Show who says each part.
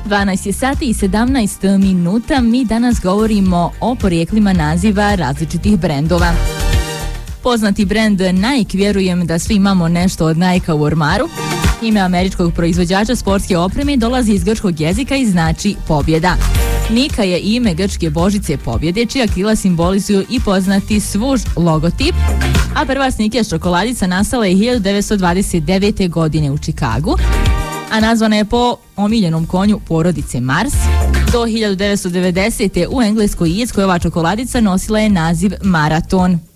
Speaker 1: 12 je sati i 17 minuta. Mi danas govorimo o porijeklima naziva različitih brendova. Poznati brend Nike, vjerujem da svi imamo nešto od Nike-a u ormaru. Ime američkog proizvođača sportske opreme dolazi iz grčkog jezika i znači pobjeda. Nika je ime grčke božice pobjede, čija krila simbolizuju i poznati svuž logotip, a prva Snickers čokoladica nastala je 1929. godine u Čikagu, a nazvana je po omiljenom konju porodice Mars. Do 1990. u Engleskoj i Irskoj ova čokoladica nosila je naziv Maraton.